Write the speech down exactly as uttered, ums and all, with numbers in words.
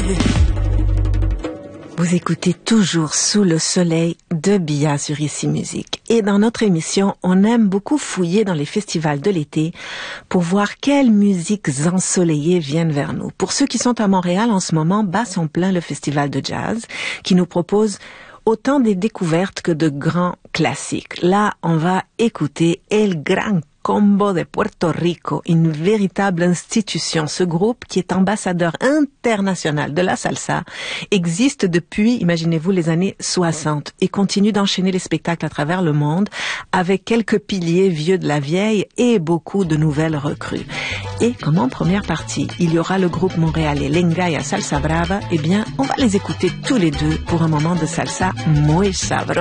Vous écoutez toujours Sous le soleil de Bia sur Ici Musique. Et dans notre émission, on aime beaucoup fouiller dans les festivals de l'été pour voir quelles musiques ensoleillées viennent vers nous. Pour ceux qui sont à Montréal en ce moment, bat son plein le festival de jazz qui nous propose autant des découvertes que de grands classiques. Là, on va écouter El Gran Combo de Puerto Rico, une véritable institution. Ce groupe, qui est ambassadeur international de la salsa, existe depuis, imaginez-vous, les années soixante et continue d'enchaîner les spectacles à travers le monde avec quelques piliers vieux de la vieille et beaucoup de nouvelles recrues. Et comme en première partie, il y aura le groupe montréalais Lengaya Salsa Brava, eh bien, on va les écouter tous les deux pour un moment de salsa muy sabroso.